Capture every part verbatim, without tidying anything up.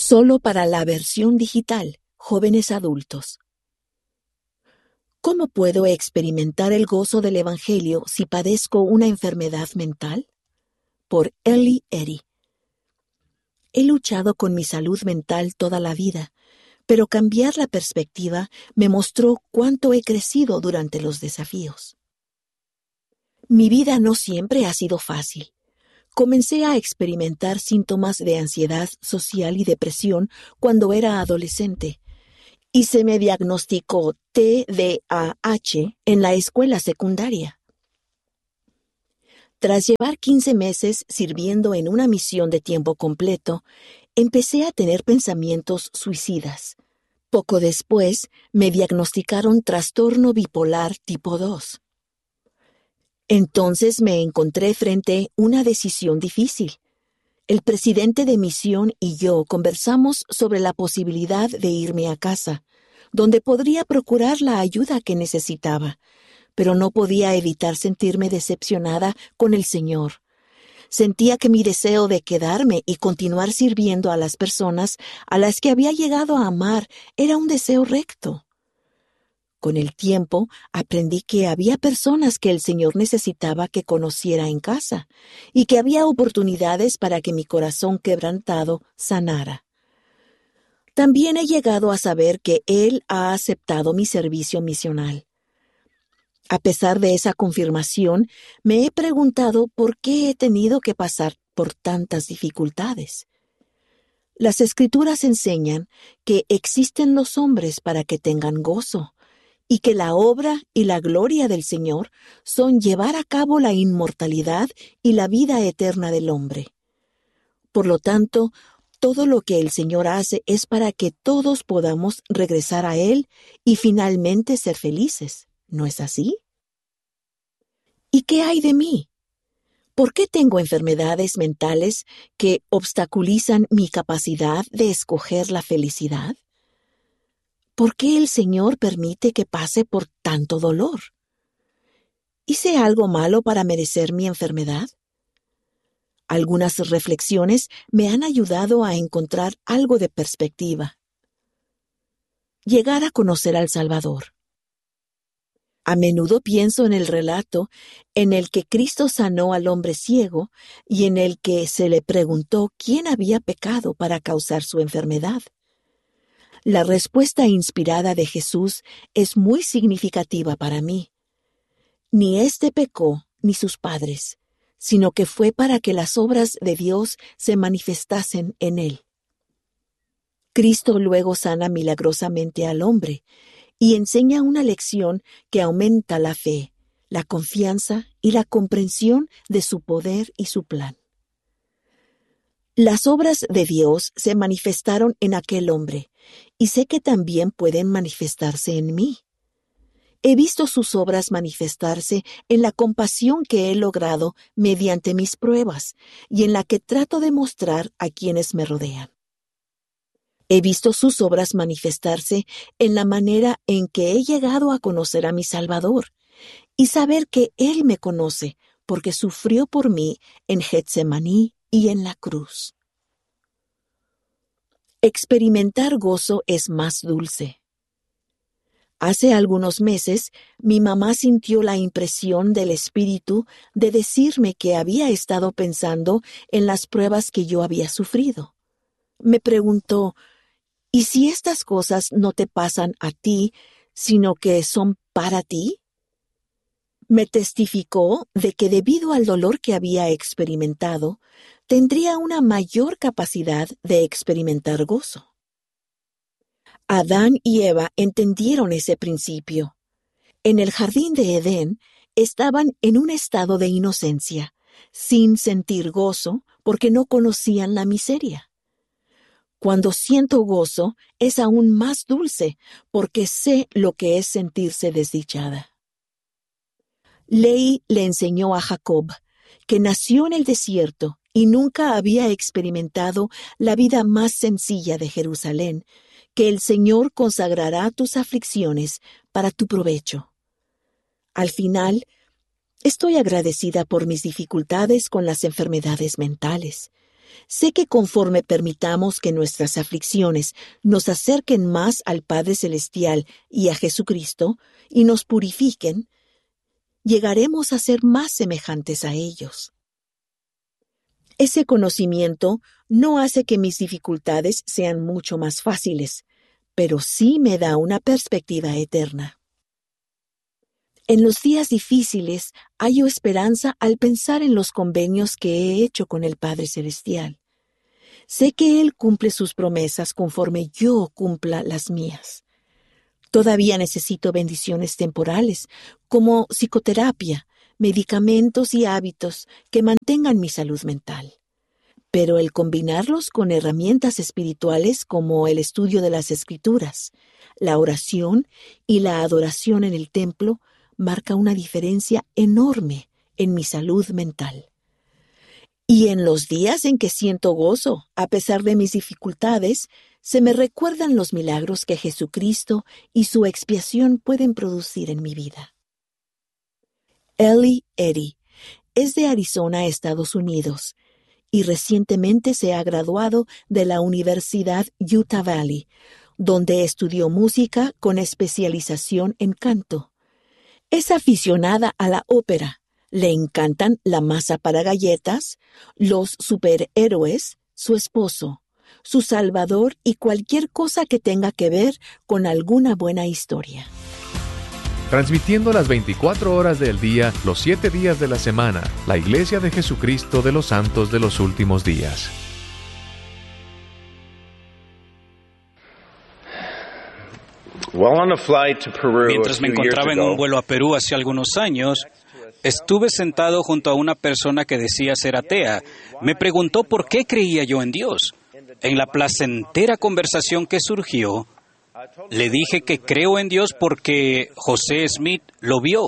Solo para la versión digital, jóvenes adultos. ¿Cómo puedo experimentar el gozo del Evangelio si padezco una enfermedad mental? Por Ellie Eddy. He luchado con mi salud mental toda la vida, pero cambiar la perspectiva me mostró cuánto he crecido durante los desafíos. Mi vida no siempre ha sido fácil. Comencé a experimentar síntomas de ansiedad social y depresión cuando era adolescente, y se me diagnosticó T D A H en la escuela secundaria. Tras llevar quince meses sirviendo en una misión de tiempo completo, empecé a tener pensamientos suicidas. Poco después, me diagnosticaron trastorno bipolar tipo dos. Entonces me encontré frente a una decisión difícil. El presidente de misión y yo conversamos sobre la posibilidad de irme a casa, donde podría procurar la ayuda que necesitaba, pero no podía evitar sentirme decepcionada con el Señor. Sentía que mi deseo de quedarme y continuar sirviendo a las personas a las que había llegado a amar era un deseo recto. Con el tiempo, aprendí que había personas que el Señor necesitaba que conociera en casa y que había oportunidades para que mi corazón quebrantado sanara. También he llegado a saber que Él ha aceptado mi servicio misional. A pesar de esa confirmación, me he preguntado por qué he tenido que pasar por tantas dificultades. Las Escrituras enseñan que existen los hombres para que tengan gozo, y que la obra y la gloria del Señor son llevar a cabo la inmortalidad y la vida eterna del hombre. Por lo tanto, todo lo que el Señor hace es para que todos podamos regresar a Él y finalmente ser felices, ¿no es así? ¿Y qué hay de mí? ¿Por qué tengo enfermedades mentales que obstaculizan mi capacidad de escoger la felicidad? ¿Por qué el Señor permite que pase por tanto dolor? ¿Hice algo malo para merecer mi enfermedad? Algunas reflexiones me han ayudado a encontrar algo de perspectiva. Llegar a conocer al Salvador. A menudo pienso en el relato en el que Cristo sanó al hombre ciego y en el que se le preguntó quién había pecado para causar su enfermedad. La respuesta inspirada de Jesús es muy significativa para mí. Ni éste pecó, ni sus padres, sino que fue para que las obras de Dios se manifestasen en él. Cristo luego sana milagrosamente al hombre y enseña una lección que aumenta la fe, la confianza y la comprensión de su poder y su plan. Las obras de Dios se manifestaron en aquel hombre, y sé que también pueden manifestarse en mí. He visto sus obras manifestarse en la compasión que he logrado mediante mis pruebas y en la que trato de mostrar a quienes me rodean. He visto sus obras manifestarse en la manera en que he llegado a conocer a mi Salvador y saber que Él me conoce porque sufrió por mí en Getsemaní y en la cruz. Experimentar gozo es más dulce. Hace algunos meses, mi mamá sintió la impresión del Espíritu de decirme que había estado pensando en las pruebas que yo había sufrido. Me preguntó, ¿y si estas cosas no te pasan a ti, sino que son para ti? Me testificó de que debido al dolor que había experimentado, tendría una mayor capacidad de experimentar gozo. Adán y Eva entendieron ese principio. En el jardín de Edén estaban en un estado de inocencia, sin sentir gozo porque no conocían la miseria. Cuando siento gozo es aún más dulce porque sé lo que es sentirse desdichada. Ley le enseñó a Jacob, que nació en el desierto y nunca había experimentado la vida más sencilla de Jerusalén, que el Señor consagrará tus aflicciones para tu provecho. Al final, estoy agradecida por mis dificultades con las enfermedades mentales, Sé que conforme permitamos que nuestras aflicciones nos acerquen más al Padre Celestial y a Jesucristo y nos purifiquen, llegaremos a ser más semejantes a ellos. Ese conocimiento no hace que mis dificultades sean mucho más fáciles, pero sí me da una perspectiva eterna. En los días difíciles hallo esperanza al pensar en los convenios que he hecho con el Padre Celestial. Sé que Él cumple sus promesas conforme yo cumpla las mías. Todavía necesito bendiciones temporales, como psicoterapia, medicamentos y hábitos que mantengan mi salud mental. Pero el combinarlos con herramientas espirituales como el estudio de las Escrituras, la oración y la adoración en el templo marca una diferencia enorme en mi salud mental. Y en los días en que siento gozo, a pesar de mis dificultades, se me recuerdan los milagros que Jesucristo y su expiación pueden producir en mi vida. Ellie Eddy es de Arizona, Estados Unidos, y recientemente se ha graduado de la Universidad Utah Valley, donde estudió música con especialización en canto. Es aficionada a la ópera. Le encantan la masa para galletas, los superhéroes, su esposo, su Salvador y cualquier cosa que tenga que ver con alguna buena historia. Transmitiendo las veinticuatro horas del día, los siete días de la semana, la Iglesia de Jesucristo de los Santos de los Últimos Días. Mientras me encontraba en un vuelo a Perú hace algunos años, estuve sentado junto a una persona que decía ser atea. Me preguntó por qué creía yo en Dios. En la placentera conversación que surgió, le dije que creo en Dios porque José Smith lo vio,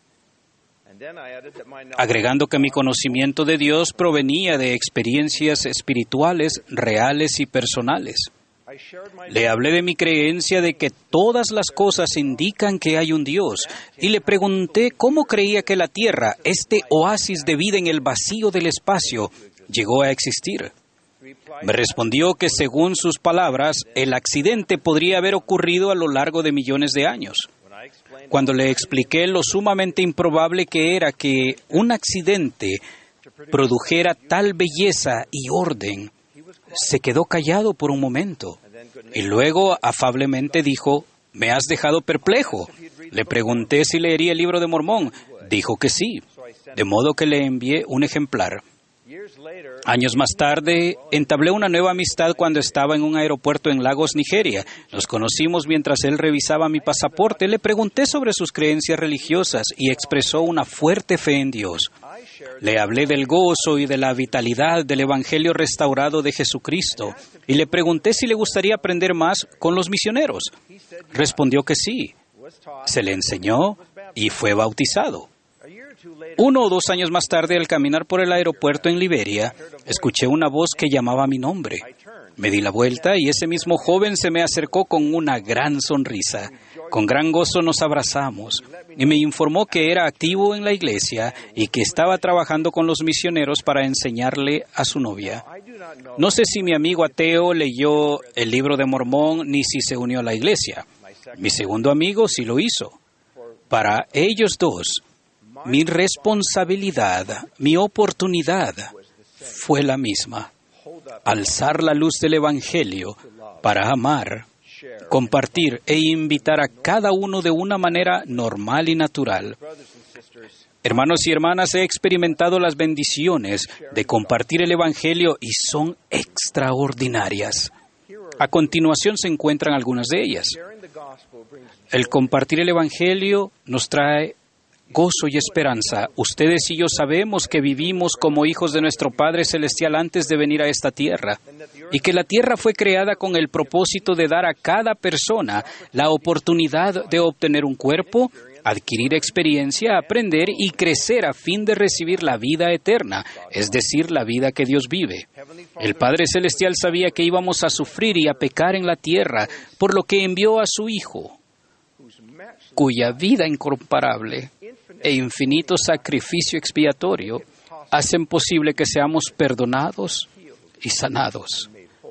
agregando que mi conocimiento de Dios provenía de experiencias espirituales reales y personales. Le hablé de mi creencia de que todas las cosas indican que hay un Dios y le pregunté cómo creía que la Tierra, este oasis de vida en el vacío del espacio, llegó a existir. Me respondió que según sus palabras, el accidente podría haber ocurrido a lo largo de millones de años. Cuando le expliqué lo sumamente improbable que era que un accidente produjera tal belleza y orden, se quedó callado por un momento y luego afablemente dijo, «Me has dejado perplejo». Le pregunté si leería el Libro de Mormón. Dijo que sí, de modo que le envié un ejemplar. Años más tarde, entablé una nueva amistad cuando estaba en un aeropuerto en Lagos, Nigeria. Nos conocimos mientras él revisaba mi pasaporte. Le pregunté sobre sus creencias religiosas y expresó una fuerte fe en Dios. Le hablé del gozo y de la vitalidad del Evangelio restaurado de Jesucristo y le pregunté si le gustaría aprender más con los misioneros. Respondió que sí. Se le enseñó y fue bautizado. Uno o dos años más tarde, al caminar por el aeropuerto en Liberia, escuché una voz que llamaba mi nombre. Me di la vuelta y ese mismo joven se me acercó con una gran sonrisa. Con gran gozo nos abrazamos y me informó que era activo en la iglesia y que estaba trabajando con los misioneros para enseñarle a su novia. No sé si mi amigo ateo leyó el Libro de Mormón ni si se unió a la iglesia. Mi segundo amigo sí lo hizo. Para ellos dos, mi responsabilidad, mi oportunidad fue la misma. Alzar la luz del Evangelio para amar, compartir e invitar a cada uno de una manera normal y natural. Hermanos y hermanas, he experimentado las bendiciones de compartir el Evangelio y son extraordinarias. A continuación se encuentran algunas de ellas. El compartir el Evangelio nos trae gozo y esperanza. Ustedes y yo sabemos que vivimos como hijos de nuestro Padre Celestial antes de venir a esta tierra, y que la tierra fue creada con el propósito de dar a cada persona la oportunidad de obtener un cuerpo, adquirir experiencia, aprender y crecer a fin de recibir la vida eterna, es decir, la vida que Dios vive. El Padre Celestial sabía que íbamos a sufrir y a pecar en la tierra, por lo que envió a su Hijo, cuya vida incomparable e infinito sacrificio expiatorio hacen posible que seamos perdonados y sanados.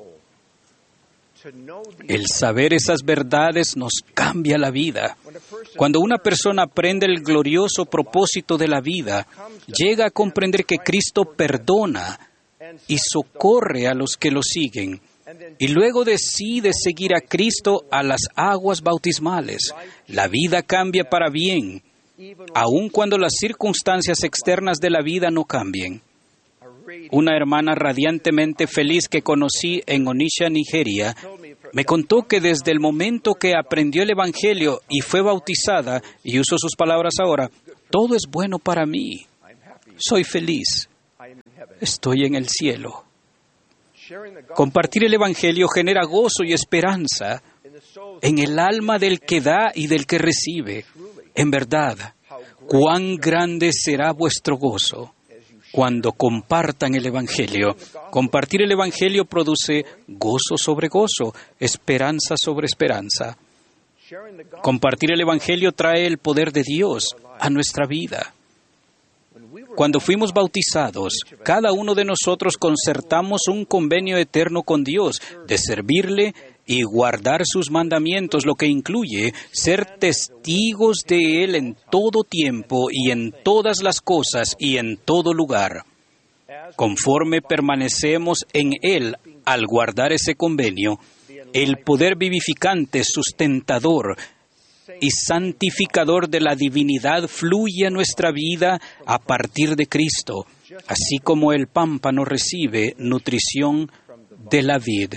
El saber esas verdades nos cambia la vida. Cuando una persona aprende el glorioso propósito de la vida, llega a comprender que Cristo perdona y socorre a los que lo siguen, y luego decide seguir a Cristo a las aguas bautismales, la vida cambia para bien, aun cuando las circunstancias externas de la vida no cambien. Una hermana radiantemente feliz que conocí en Onitsha, Nigeria, me contó que desde el momento que aprendió el Evangelio y fue bautizada, y uso sus palabras ahora, todo es bueno para mí. Soy feliz. Estoy en el cielo. Compartir el Evangelio genera gozo y esperanza en el alma del que da y del que recibe. En verdad, cuán grande será vuestro gozo cuando compartan el Evangelio. Compartir el Evangelio produce gozo sobre gozo, esperanza sobre esperanza. Compartir el Evangelio trae el poder de Dios a nuestra vida. Cuando fuimos bautizados, cada uno de nosotros concertamos un convenio eterno con Dios de servirle y guardar sus mandamientos, lo que incluye ser testigos de Él en todo tiempo y en todas las cosas y en todo lugar. Conforme permanecemos en Él al guardar ese convenio, el poder vivificante, sustentador y santificador de la divinidad fluye a nuestra vida a partir de Cristo, así como el pámpano recibe nutrición de la vid.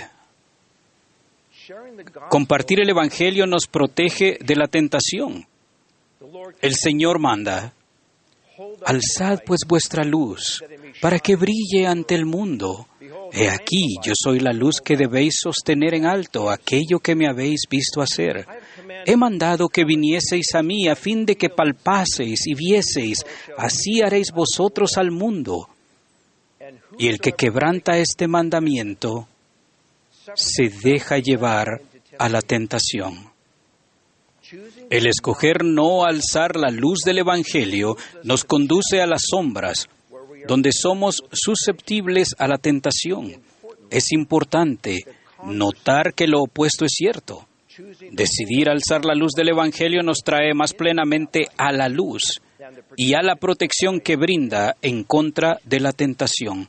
Compartir el Evangelio nos protege de la tentación. El Señor manda: alzad pues vuestra luz, para que brille ante el mundo. He aquí, yo soy la luz que debéis sostener en alto, aquello que me habéis visto hacer. He mandado que vinieseis a mí, a fin de que palpaseis y vieseis, así haréis vosotros al mundo. Y el que quebranta este mandamiento se deja llevar a la tentación. El escoger no alzar la luz del Evangelio nos conduce a las sombras, donde somos susceptibles a la tentación. Es importante notar que lo opuesto es cierto. Decidir alzar la luz del Evangelio nos trae más plenamente a la luz y a la protección que brinda en contra de la tentación.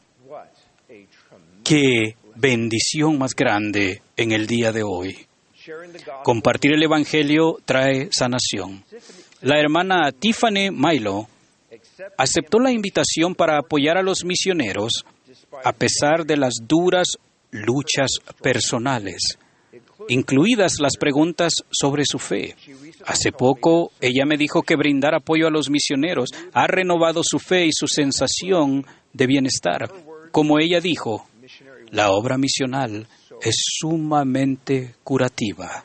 ¡Qué bendición más grande en el día de hoy! Compartir el Evangelio trae sanación. La hermana Tiffany Milo aceptó la invitación para apoyar a los misioneros a pesar de las duras luchas personales, incluidas las preguntas sobre su fe. Hace poco, ella me dijo que brindar apoyo a los misioneros ha renovado su fe y su sensación de bienestar. Como ella dijo, la obra misional es sumamente curativa.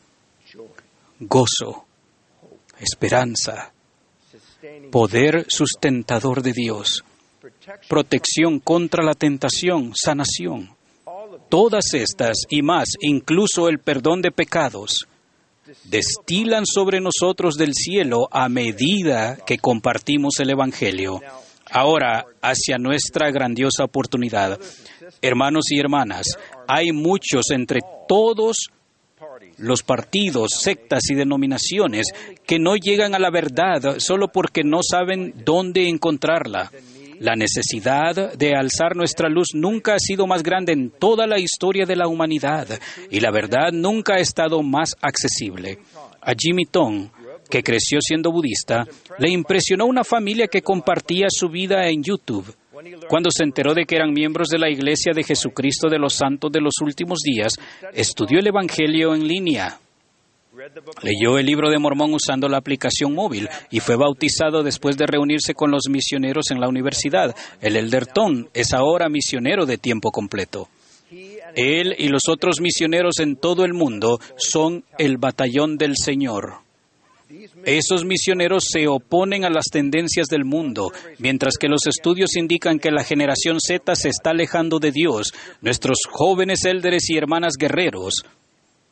Gozo, esperanza, poder sustentador de Dios, protección contra la tentación, sanación. Todas estas y más, incluso el perdón de pecados, destilan sobre nosotros del cielo a medida que compartimos el Evangelio. Ahora, hacia nuestra grandiosa oportunidad. Hermanos y hermanas, hay muchos entre todos los partidos, sectas y denominaciones que no llegan a la verdad solo porque no saben dónde encontrarla. La necesidad de alzar nuestra luz nunca ha sido más grande en toda la historia de la humanidad y la verdad nunca ha estado más accesible. A Jimmy Tong, que creció siendo budista, le impresionó una familia que compartía su vida en YouTube. Cuando se enteró de que eran miembros de la Iglesia de Jesucristo de los Santos de los Últimos Días, estudió el Evangelio en línea. Leyó el libro de Mormón usando la aplicación móvil y fue bautizado después de reunirse con los misioneros en la universidad. El elder Tom es ahora misionero de tiempo completo. Él y los otros misioneros en todo el mundo son el batallón del Señor. Esos misioneros se oponen a las tendencias del mundo, mientras que los estudios indican que la generación Z se está alejando de Dios. Nuestros jóvenes élderes y hermanas guerreros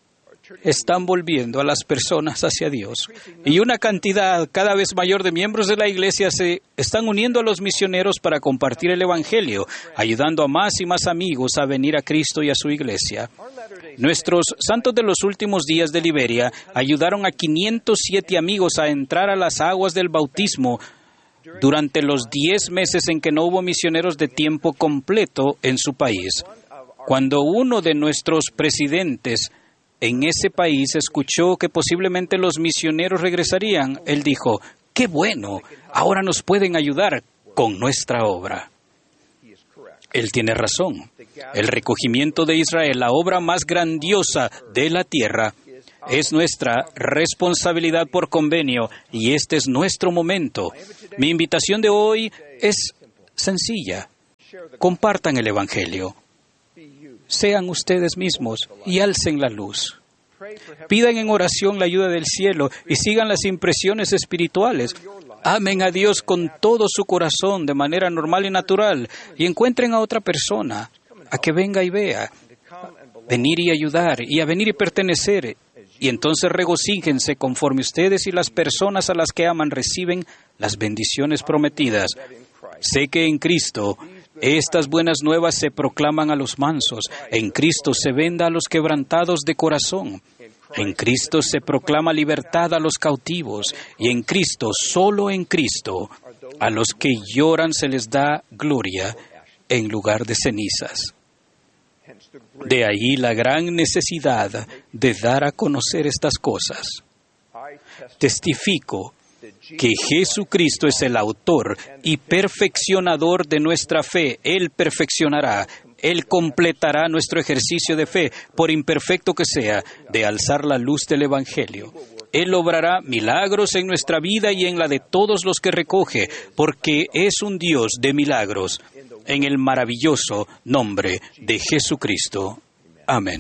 están volviendo a las personas hacia Dios. Y una cantidad cada vez mayor de miembros de la Iglesia se están uniendo a los misioneros para compartir el Evangelio, ayudando a más y más amigos a venir a Cristo y a su Iglesia. Nuestros santos de los últimos días de Liberia ayudaron a quinientos siete amigos a entrar a las aguas del bautismo durante los diez meses en que no hubo misioneros de tiempo completo en su país. Cuando uno de nuestros presidentes en ese país escuchó que posiblemente los misioneros regresarían, él dijo: ¡qué bueno! Ahora nos pueden ayudar con nuestra obra. Él tiene razón. El recogimiento de Israel, la obra más grandiosa de la tierra, es nuestra responsabilidad por convenio y este es nuestro momento. Mi invitación de hoy es sencilla. Compartan el Evangelio. Sean ustedes mismos y alcen la luz. Pidan en oración la ayuda del cielo y sigan las impresiones espirituales. Amen a Dios con todo su corazón de manera normal y natural y encuentren a otra persona a que venga y vea. Venir y ayudar y a venir y pertenecer. Y entonces regocíjense conforme ustedes y las personas a las que aman reciben las bendiciones prometidas. Sé que en Cristo estas buenas nuevas se proclaman a los mansos. En Cristo se venda a los quebrantados de corazón. En Cristo se proclama libertad a los cautivos. Y en Cristo, solo en Cristo, a los que lloran se les da gloria en lugar de cenizas. De ahí la gran necesidad de dar a conocer estas cosas. Testifico que Jesucristo es el autor y perfeccionador de nuestra fe. Él perfeccionará, Él completará nuestro ejercicio de fe, por imperfecto que sea, de alzar la luz del Evangelio. Él obrará milagros en nuestra vida y en la de todos los que recoge, porque es un Dios de milagros, en el maravilloso nombre de Jesucristo. Amén.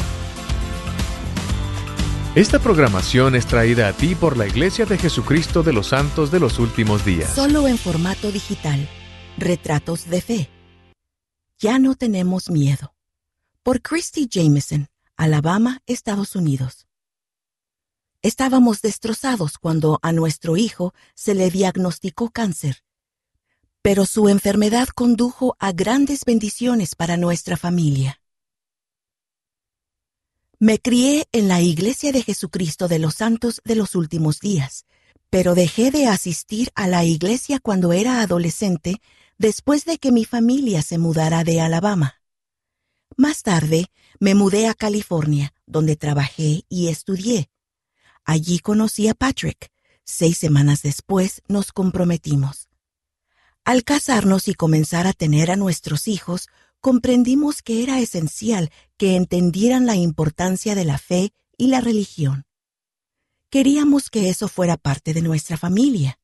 Esta programación es traída a ti por la Iglesia de Jesucristo de los Santos de los Últimos Días. Solo en formato digital. Retratos de fe. Ya no tenemos miedo. Por Christy Jameson, Alabama, Estados Unidos. Estábamos destrozados cuando a nuestro hijo se le diagnosticó cáncer. Pero su enfermedad condujo a grandes bendiciones para nuestra familia. Me crié en la Iglesia de Jesucristo de los Santos de los Últimos Días, pero dejé de asistir a la iglesia cuando era adolescente después de que mi familia se mudara de Alabama. Más tarde, me mudé a California, donde trabajé y estudié. Allí conocí a Patrick. Seis semanas después nos comprometimos. Al casarnos y comenzar a tener a nuestros hijos, comprendimos que era esencial que entendieran la importancia de la fe y la religión. Queríamos que eso fuera parte de nuestra familia.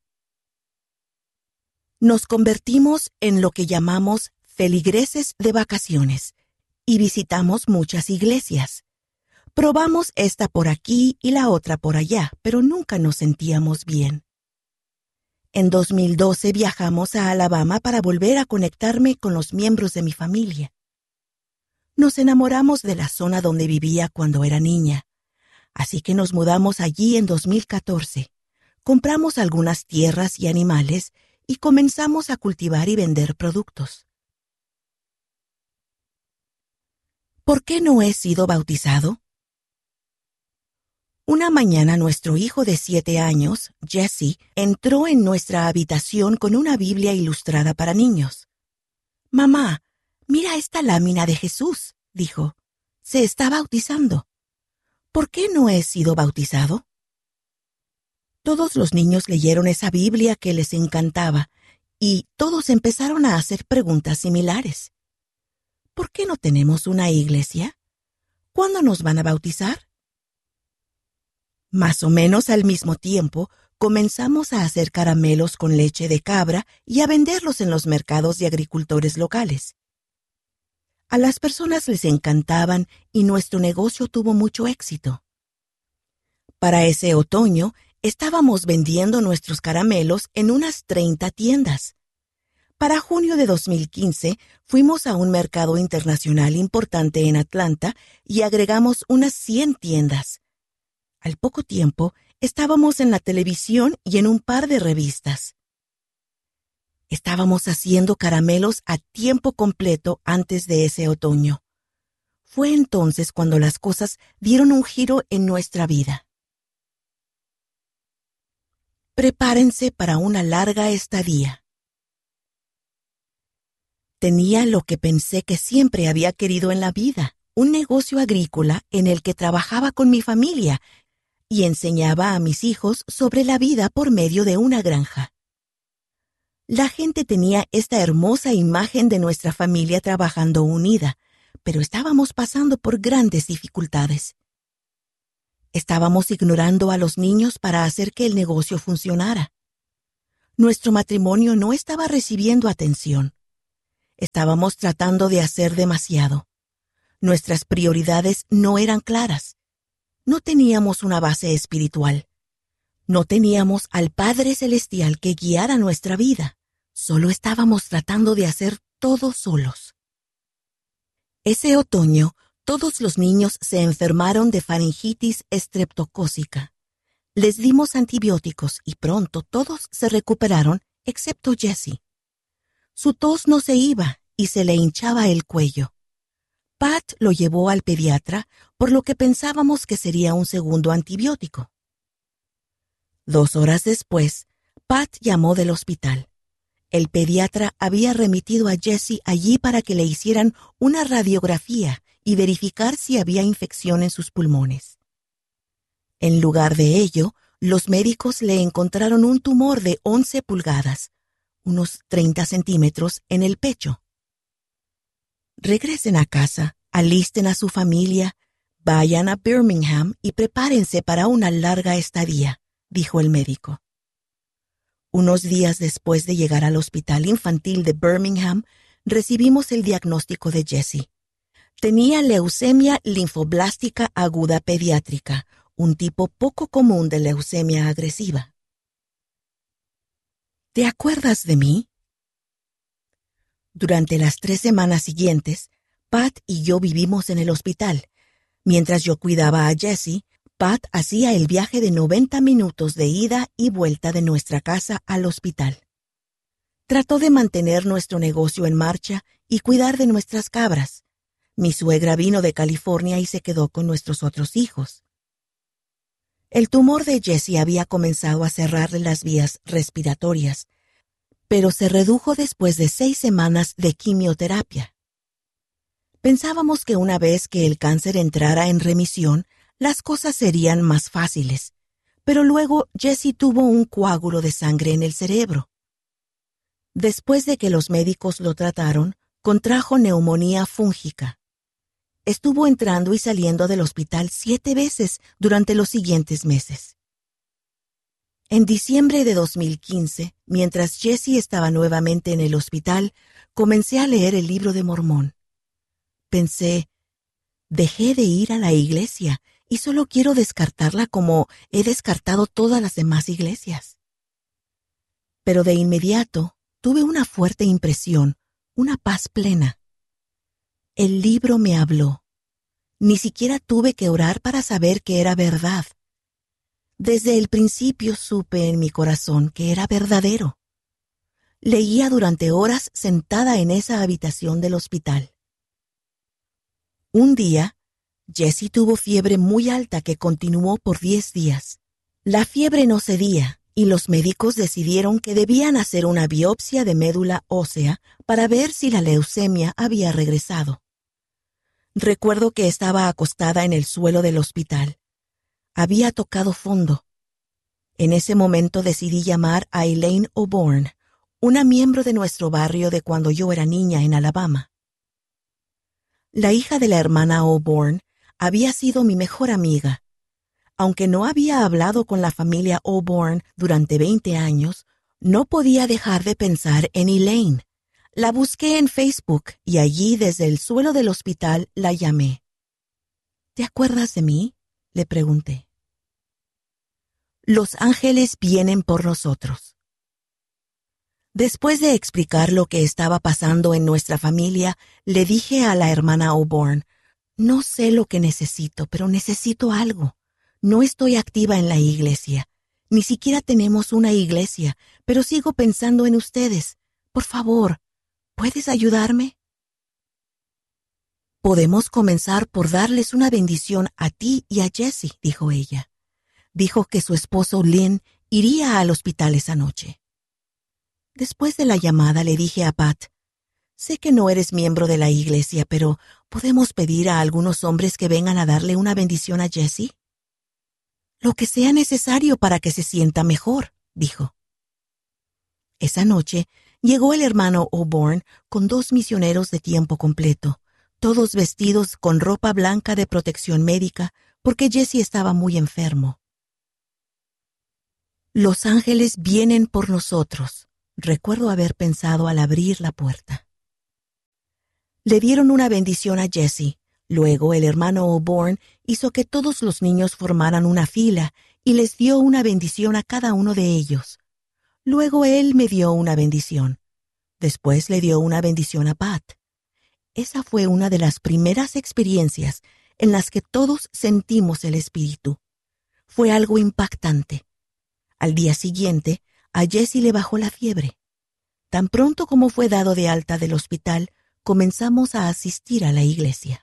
Nos convertimos en lo que llamamos feligreses de vacaciones y visitamos muchas iglesias. Probamos esta por aquí y la otra por allá, pero nunca nos sentíamos bien. En dos mil doce viajamos a Alabama para volver a conectarme con los miembros de mi familia. Nos enamoramos de la zona donde vivía cuando era niña, así que nos mudamos allí en dos mil catorce. Compramos algunas tierras y animales y comenzamos a cultivar y vender productos. ¿Por qué no he sido bautizado? Una mañana nuestro hijo de siete años, Jesse, entró en nuestra habitación con una Biblia ilustrada para niños. «Mamá, mira esta lámina de Jesús», dijo. «Se está bautizando». «¿Por qué no he sido bautizado?» Todos los niños leyeron esa Biblia que les encantaba y todos empezaron a hacer preguntas similares. ¿Por qué no tenemos una iglesia? ¿Cuándo nos van a bautizar? Más o menos al mismo tiempo, comenzamos a hacer caramelos con leche de cabra y a venderlos en los mercados de agricultores locales. A las personas les encantaban y nuestro negocio tuvo mucho éxito. Para ese otoño, estábamos vendiendo nuestros caramelos en unas treinta tiendas. Para junio de dos mil quince, fuimos a un mercado internacional importante en Atlanta y agregamos unas cien tiendas. Al poco tiempo, estábamos en la televisión y en un par de revistas. Estábamos haciendo caramelos a tiempo completo antes de ese otoño. Fue entonces cuando las cosas dieron un giro en nuestra vida. Prepárense para una larga estadía. Tenía lo que pensé que siempre había querido en la vida, un negocio agrícola en el que trabajaba con mi familia y enseñaba a mis hijos sobre la vida por medio de una granja. La gente tenía esta hermosa imagen de nuestra familia trabajando unida, pero estábamos pasando por grandes dificultades. Estábamos ignorando a los niños para hacer que el negocio funcionara. Nuestro matrimonio no estaba recibiendo atención. Estábamos tratando de hacer demasiado. Nuestras prioridades no eran claras. No teníamos una base espiritual. No teníamos al Padre Celestial que guiara nuestra vida. Solo estábamos tratando de hacer todo solos. Ese otoño, todos los niños se enfermaron de faringitis estreptocócica. Les dimos antibióticos y pronto todos se recuperaron, excepto Jesse. Su tos no se iba y se le hinchaba el cuello. Pat lo llevó al pediatra, por lo que pensábamos que sería un segundo antibiótico. Dos horas después, Pat llamó del hospital. El pediatra había remitido a Jesse allí para que le hicieran una radiografía y verificar si había infección en sus pulmones. En lugar de ello, los médicos le encontraron un tumor de once pulgadas, unos treinta centímetros, en el pecho. Regresen a casa, alisten a su familia, vayan a Birmingham y prepárense para una larga estadía, dijo el médico. Unos días después de llegar al hospital infantil de Birmingham, recibimos el diagnóstico de Jesse. Tenía leucemia linfoblástica aguda pediátrica, un tipo poco común de leucemia agresiva. ¿Te acuerdas de mí? Durante las tres semanas siguientes, Pat y yo vivimos en el hospital. Mientras yo cuidaba a Jesse, Pat hacía el viaje de noventa minutos de ida y vuelta de nuestra casa al hospital. Trató de mantener nuestro negocio en marcha y cuidar de nuestras cabras. Mi suegra vino de California y se quedó con nuestros otros hijos. El tumor de Jesse había comenzado a cerrarle las vías respiratorias, pero se redujo después de seis semanas de quimioterapia. Pensábamos que una vez que el cáncer entrara en remisión, las cosas serían más fáciles, pero luego Jesse tuvo un coágulo de sangre en el cerebro. Después de que los médicos lo trataron, contrajo neumonía fúngica. Estuvo entrando y saliendo del hospital siete veces durante los siguientes meses. En diciembre de dos mil quince, mientras Jesse estaba nuevamente en el hospital, comencé a leer el libro de Mormón. Pensé, dejé de ir a la iglesia y solo quiero descartarla como he descartado todas las demás iglesias. Pero de inmediato tuve una fuerte impresión, una paz plena. El libro me habló. Ni siquiera tuve que orar para saber que era verdad. Desde el principio supe en mi corazón que era verdadero. Leía durante horas sentada en esa habitación del hospital. Un día, Jesse tuvo fiebre muy alta que continuó por diez días. La fiebre no cedía y los médicos decidieron que debían hacer una biopsia de médula ósea para ver si la leucemia había regresado. Recuerdo que estaba acostada en el suelo del hospital. Había tocado fondo. En ese momento decidí llamar a Elaine O'Born, una miembro de nuestro barrio de cuando yo era niña en Alabama. La hija de la hermana O'Born había sido mi mejor amiga. Aunque no había hablado con la familia O'Born durante veinte años, no podía dejar de pensar en Elaine. La busqué en Facebook y allí desde el suelo del hospital la llamé. ¿Te acuerdas de mí?, le pregunté. Los ángeles vienen por nosotros. Después de explicar lo que estaba pasando en nuestra familia, le dije a la hermana O'Born, no sé lo que necesito, pero necesito algo. No estoy activa en la iglesia. Ni siquiera tenemos una iglesia, pero sigo pensando en ustedes. Por favor, ¿puedes ayudarme? Podemos comenzar por darles una bendición a ti y a Jessie, dijo ella. Dijo que su esposo Lynn iría al hospital esa noche. Después de la llamada le dije a Pat, sé que no eres miembro de la iglesia, pero ¿podemos pedir a algunos hombres que vengan a darle una bendición a Jessie? Lo que sea necesario para que se sienta mejor, dijo. Esa noche llegó el hermano O'Born con dos misioneros de tiempo completo, todos vestidos con ropa blanca de protección médica porque Jessie estaba muy enfermo. Los ángeles vienen por nosotros, recuerdo haber pensado al abrir la puerta. Le dieron una bendición a Jessie. Luego el hermano O'Born hizo que todos los niños formaran una fila y les dio una bendición a cada uno de ellos. Luego él me dio una bendición. Después le dio una bendición a Pat. Esa fue una de las primeras experiencias en las que todos sentimos el Espíritu. Fue algo impactante. Al día siguiente, a Jessie le bajó la fiebre. Tan pronto como fue dado de alta del hospital, comenzamos a asistir a la iglesia.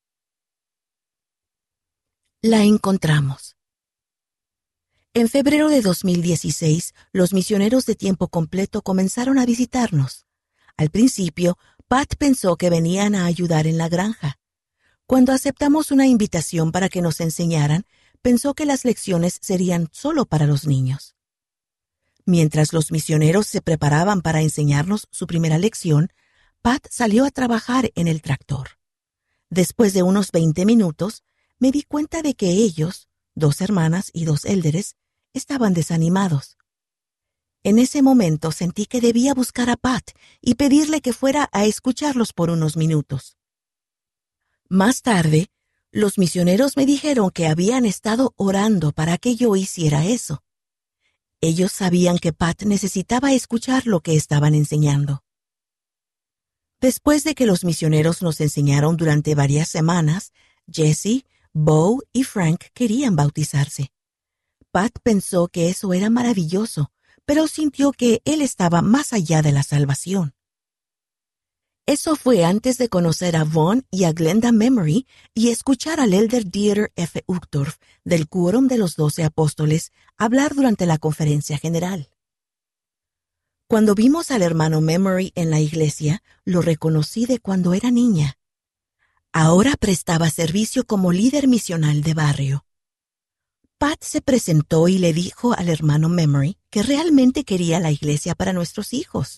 La encontramos. En febrero de dos mil dieciséis, los misioneros de tiempo completo comenzaron a visitarnos. Al principio, Pat pensó que venían a ayudar en la granja. Cuando aceptamos una invitación para que nos enseñaran, pensó que las lecciones serían solo para los niños. Mientras los misioneros se preparaban para enseñarnos su primera lección, Pat salió a trabajar en el tractor. Después de unos veinte minutos, me di cuenta de que ellos, dos hermanas y dos élderes, estaban desanimados. En ese momento sentí que debía buscar a Pat y pedirle que fuera a escucharlos por unos minutos. Más tarde, los misioneros me dijeron que habían estado orando para que yo hiciera eso. Ellos sabían que Pat necesitaba escuchar lo que estaban enseñando. Después de que los misioneros nos enseñaron durante varias semanas, Jessie, Bo y Frank querían bautizarse. Pat pensó que eso era maravilloso, pero sintió que él estaba más allá de la salvación. Eso fue antes de conocer a Vaughn y a Glenda Memory y escuchar al elder Dieter F. Uchtdorf del Quórum de los Doce Apóstoles hablar durante la conferencia general. Cuando vimos al hermano Memory en la iglesia, lo reconocí de cuando era niña. Ahora prestaba servicio como líder misional de barrio. Pat se presentó y le dijo al hermano Memory que realmente quería la iglesia para nuestros hijos.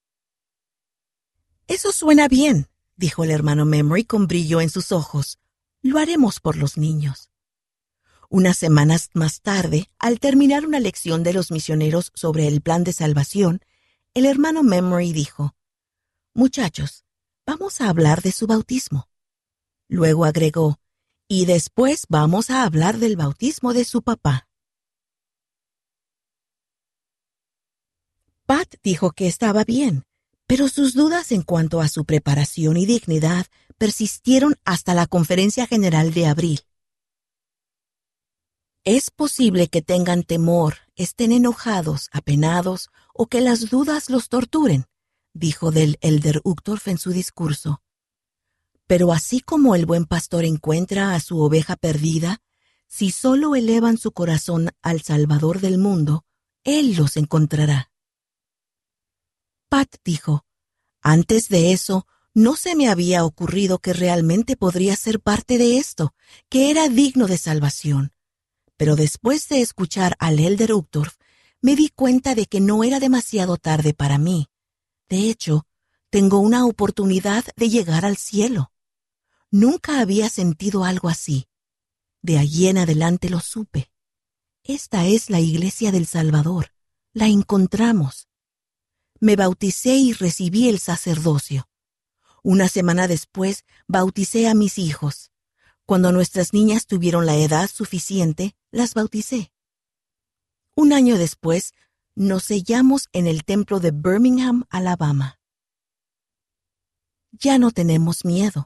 Eso suena bien, dijo el hermano Memory con brillo en sus ojos. Lo haremos por los niños. Unas semanas más tarde, al terminar una lección de los misioneros sobre el plan de salvación, el hermano Memory dijo, «Muchachos, vamos a hablar de su bautismo». Luego agregó, «Y después vamos a hablar del bautismo de su papá». Pat dijo que estaba bien, pero sus dudas en cuanto a su preparación y dignidad persistieron hasta la conferencia general de abril. Es posible que tengan temor, estén enojados, apenados o que las dudas los torturen, dijo del elder Uchtdorf en su discurso. Pero así como el buen pastor encuentra a su oveja perdida, si solo elevan su corazón al Salvador del mundo, Él los encontrará. Pat dijo, antes de eso, no se me había ocurrido que realmente podría ser parte de esto, que era digno de salvación. Pero después de escuchar al elder Uchtdorf, me di cuenta de que no era demasiado tarde para mí. De hecho, tengo una oportunidad de llegar al cielo. Nunca había sentido algo así. De allí en adelante lo supe. Esta es la iglesia del Salvador. La encontramos. Me bauticé y recibí el sacerdocio. Una semana después, bauticé a mis hijos. Cuando nuestras niñas tuvieron la edad suficiente, las bauticé. Un año después, Nos sellamos en el templo de Birmingham, Alabama. Ya no tenemos miedo.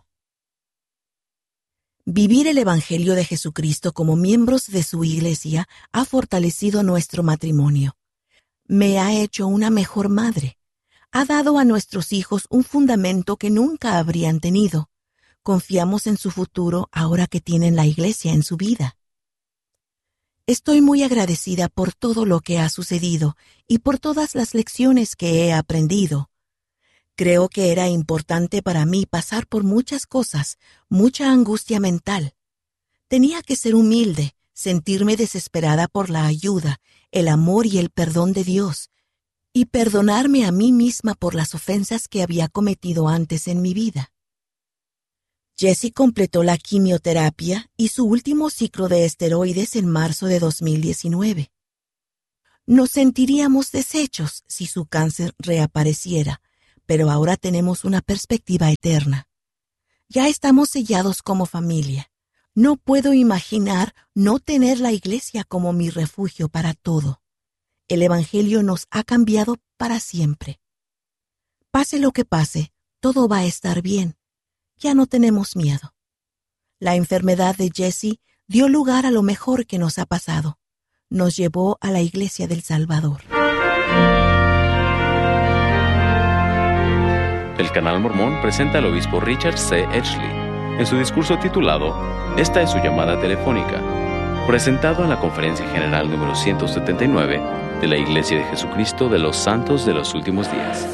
Vivir el Evangelio de Jesucristo como miembros de su iglesia ha fortalecido nuestro matrimonio. Me ha hecho una mejor madre. Ha dado a nuestros hijos un fundamento que nunca habrían tenido. Confiamos en su futuro ahora que tienen la iglesia en su vida. Estoy muy agradecida por todo lo que ha sucedido y por todas las lecciones que he aprendido. Creo que era importante para mí pasar por muchas cosas, mucha angustia mental. Tenía que ser humilde, sentirme desesperada por la ayuda, el amor y el perdón de Dios, y perdonarme a mí misma por las ofensas que había cometido antes en mi vida. Jessie completó la quimioterapia y su último ciclo de esteroides en marzo de dos mil diecinueve. Nos sentiríamos deshechos si su cáncer reapareciera, pero ahora tenemos una perspectiva eterna. Ya estamos sellados como familia. No puedo imaginar no tener la iglesia como mi refugio para todo. El Evangelio nos ha cambiado para siempre. Pase lo que pase, todo va a estar bien. Ya no tenemos miedo. La enfermedad de Jessie dio lugar a lo mejor que nos ha pasado. Nos llevó a la Iglesia del Salvador. El Canal Mormón presenta al obispo Richard C. Edgley en su discurso titulado Esta es su llamada telefónica, presentado en la Conferencia General número ciento setenta y nueve de la Iglesia de Jesucristo de los Santos de los Últimos Días.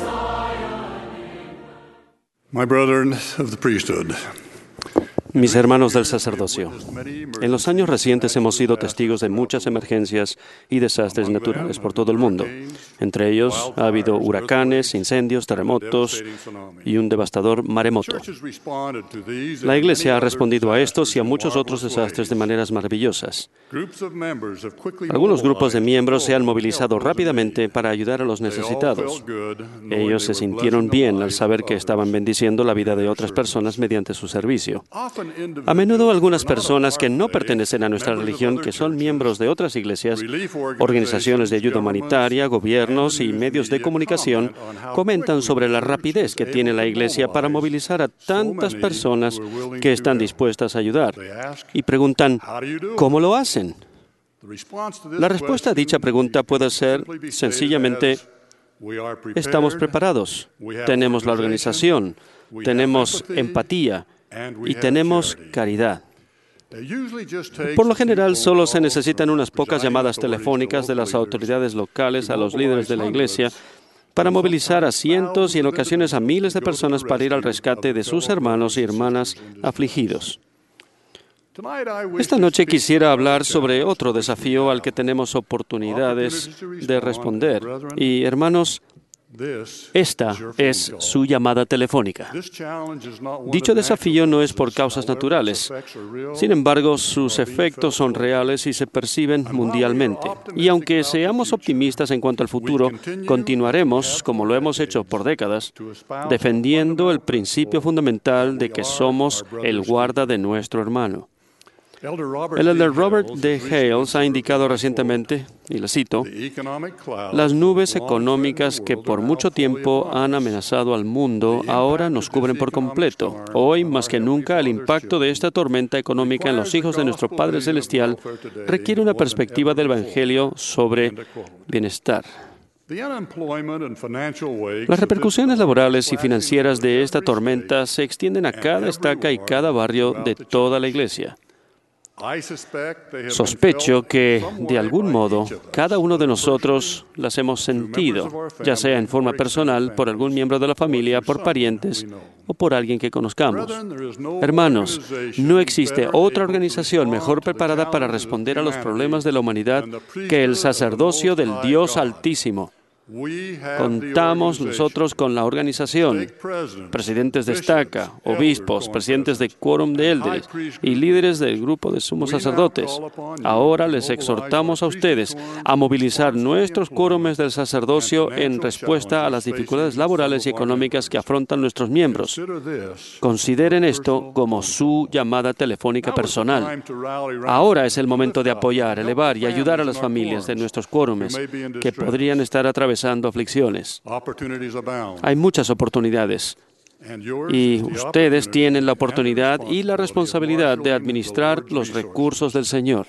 My brethren of the priesthood. Mis hermanos del sacerdocio, en los años recientes hemos sido testigos de muchas emergencias y desastres naturales por todo el mundo. Entre ellos ha habido huracanes, incendios, terremotos y un devastador maremoto. La Iglesia ha respondido a estos y a muchos otros desastres de maneras maravillosas. Algunos grupos de miembros se han movilizado rápidamente para ayudar a los necesitados. Ellos se sintieron bien al saber que estaban bendiciendo la vida de otras personas mediante su servicio. A menudo algunas personas que no pertenecen a nuestra religión, que son miembros de otras iglesias, organizaciones de ayuda humanitaria, gobiernos y medios de comunicación, comentan sobre la rapidez que tiene la iglesia para movilizar a tantas personas que están dispuestas a ayudar. Y preguntan, ¿cómo lo hacen? La respuesta a dicha pregunta puede ser sencillamente, estamos preparados, tenemos la organización, tenemos empatía, y tenemos caridad. Por lo general, solo se necesitan unas pocas llamadas telefónicas de las autoridades locales a los líderes de la iglesia para movilizar a cientos y en ocasiones a miles de personas para ir al rescate de sus hermanos y hermanas afligidos. Esta noche quisiera hablar sobre otro desafío al que tenemos oportunidades de responder. Y, hermanos, esta es su llamada telefónica. Dicho desafío no es por causas naturales. Sin embargo, sus efectos son reales y se perciben mundialmente. Y aunque seamos optimistas en cuanto al futuro, continuaremos, como lo hemos hecho por décadas, defendiendo el principio fundamental de que somos el guarda de nuestro hermano. El elder Robert D. Hales ha indicado recientemente, y le cito, las nubes económicas que por mucho tiempo han amenazado al mundo ahora nos cubren por completo. Hoy, más que nunca, el impacto de esta tormenta económica en los hijos de nuestro Padre Celestial requiere una perspectiva del Evangelio sobre bienestar. Las repercusiones laborales y financieras de esta tormenta se extienden a cada estaca y cada barrio de toda la iglesia. Sospecho que, de algún modo, cada uno de nosotros las hemos sentido, ya sea en forma personal, por algún miembro de la familia, por parientes o por alguien que conozcamos. Hermanos, no existe otra organización mejor preparada para responder a los problemas de la humanidad que el sacerdocio del Dios Altísimo. Contamos nosotros con la organización, presidentes de estaca, obispos, presidentes de quórum de élderes y líderes del grupo de sumos sacerdotes. Ahora les exhortamos a ustedes a movilizar nuestros quórumes del sacerdocio en respuesta a las dificultades laborales y económicas que afrontan nuestros miembros. Consideren esto como su llamada telefónica personal. Ahora es el momento de apoyar, elevar y ayudar a las familias de nuestros quórumes que podrían estar atravesando aflicciones. Hay muchas oportunidades y ustedes tienen la oportunidad y la responsabilidad de administrar los recursos del Señor.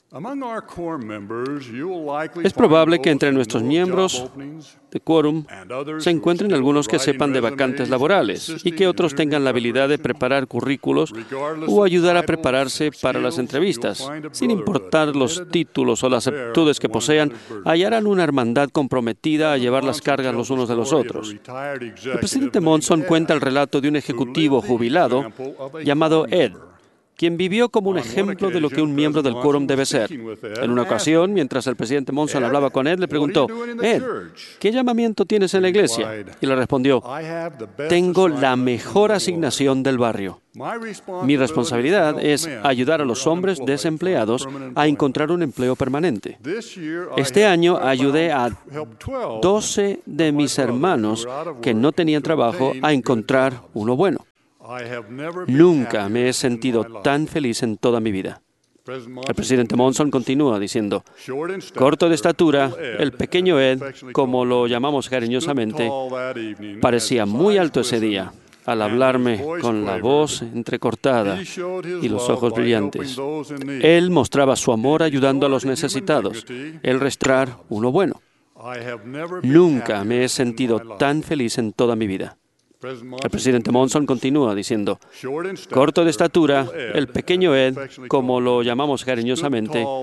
Es probable que entre nuestros miembros de quórum se encuentren algunos que sepan de vacantes laborales y que otros tengan la habilidad de preparar currículos o ayudar a prepararse para las entrevistas. Sin importar los títulos o las aptitudes que posean, hallarán una hermandad comprometida a llevar las cargas los unos de los otros. El presidente Monson cuenta el relato de un ejecutivo jubilado llamado Ed, quien vivió como un ejemplo de lo que un miembro del quórum debe ser. En una ocasión, mientras el presidente Monson hablaba con Ed, le preguntó: Ed, ¿qué llamamiento tienes en la iglesia? Y le respondió: tengo la mejor asignación del barrio. Mi responsabilidad es ayudar a los hombres desempleados a encontrar un empleo permanente. Este año ayudé a doce de mis hermanos que no tenían trabajo a encontrar uno bueno. Nunca me he sentido tan feliz en toda mi vida. El presidente Monson continúa diciendo: corto de estatura, el pequeño Ed, como lo llamamos cariñosamente, parecía muy alto ese día al hablarme con la voz entrecortada y los ojos brillantes. Él mostraba su amor ayudando a los necesitados, el restaurar uno bueno. Nunca me he sentido tan feliz en toda mi vida. El presidente Monson continúa diciendo: corto de estatura, el pequeño Ed, como lo llamamos cariñosamente,